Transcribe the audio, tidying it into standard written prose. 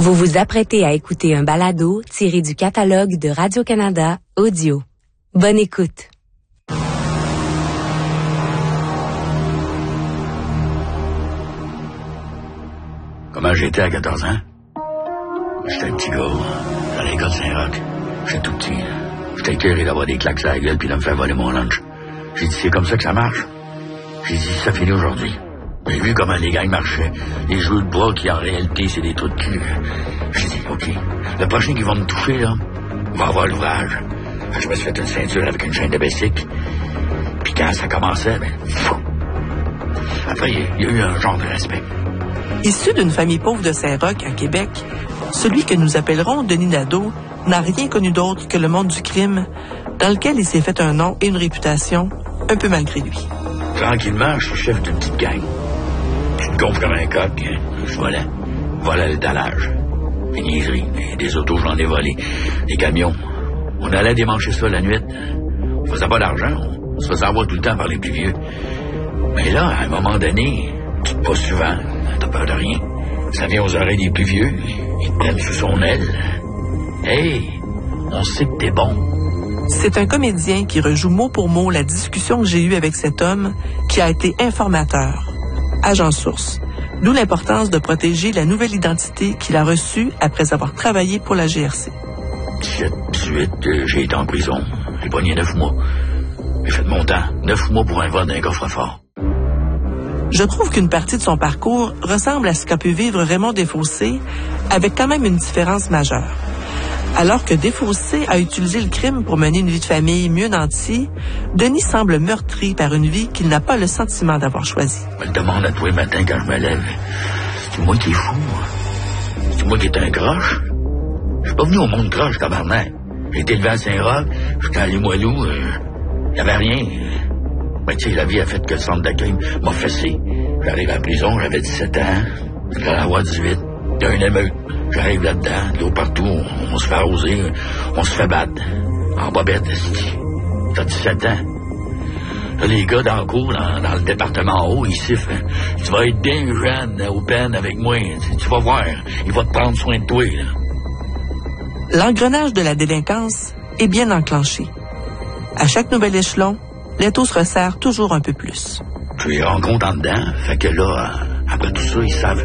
Vous vous apprêtez à écouter un balado tiré du catalogue de Radio-Canada Audio. Bonne écoute. Comment j'étais à 14 ans? J'étais un petit gars, dans l'école Saint-Roch. J'étais tout petit. J'étais écœuré d'avoir des claques à la gueule puis de me faire voler mon lunch. J'ai dit, c'est comme ça que ça marche. J'ai dit, ça finit aujourd'hui. J'ai vu comment les gangs marchaient. Les jeux de bras qui, en réalité, c'est des trous de cul. J'ai dit, OK, le prochain qui va me toucher, là, va avoir l'ouvrage. Je me suis fait une ceinture avec une chaîne de basic. Puis quand ça commençait, fou. Après, il y a eu un genre de respect. Issu d'une famille pauvre de Saint-Roch, à Québec, celui que nous appellerons Denis Nadeau n'a rien connu d'autre que le monde du crime, dans lequel il s'est fait un nom et une réputation, un peu malgré lui. Tranquillement, je suis chef d'une petite gang. Je me gonfle comme un coq. Je volais à l'étalage. Des niaiseries, des autos, j'en ai volé. Des camions. On allait démancher ça la nuit. On faisait pas d'argent. On se faisait avoir tout le temps par les plus vieux. Mais là, à un moment donné, pas souvent, t'as peur de rien. Ça vient aux oreilles des plus vieux. Ils te prennent sous son aile. Hey, on sait que t'es bon. C'est un comédien qui rejoue mot pour mot la discussion que j'ai eue avec cet homme qui a été informateur, agent source. D'où l'importance de protéger la nouvelle identité qu'il a reçue après avoir travaillé pour la GRC. 17, 18, j'ai été en prison. J'ai pogné 9 mois. J'ai fait mon temps. 9 mois pour un vol d'un coffre-fort. Je trouve qu'une partie de son parcours ressemble à ce qu'a pu vivre Raymond Desfossés, avec quand même une différence majeure. Alors que Desfossés a utilisé le crime pour mener une vie de famille mieux nantie, Denis semble meurtri par une vie qu'il n'a pas le sentiment d'avoir choisie. Je me le demande à tous les matins quand je me lève. C'est moi qui est fou. C'est moi qui est un croche. Je suis pas venu au monde croche, tabarnak. J'ai été élevé à Saint-Roch, j'étais à Limoilou, y avait rien. Ben, tu sais, la vie a fait que le centre d'accueil m'a fessé. J'arrive à la prison, j'avais 17 ans. Je vais avoir 18. Il y a une émeute. J'arrive là-dedans, de l'eau partout, on se fait arroser, on se fait battre. En bobette, t'as 17 ans. Là, les gars dans le cours, dans le département haut, ils sifflent. Tu vas être bien jeune au pen avec moi. Tu vas voir, il va te prendre soin de toi. Là. L'engrenage de la délinquance est bien enclenché. À chaque nouvel échelon, l'étau se resserre toujours un peu plus. Tu les rencontres en dedans, fait que là, après tout ça, ils savent